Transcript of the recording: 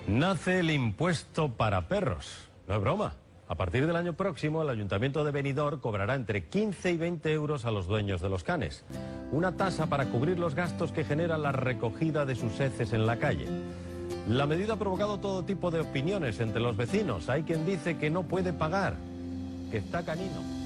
Nace el impuesto para perros. No es broma. A partir del año próximo, el Ayuntamiento de Benidorm cobrará entre 15 y 20 euros a los dueños de los canes. Una tasa para cubrir los gastos que genera la recogida de sus heces en la calle. La medida ha provocado todo tipo de opiniones entre los vecinos. Hay quien dice que no puede pagar, que está canino.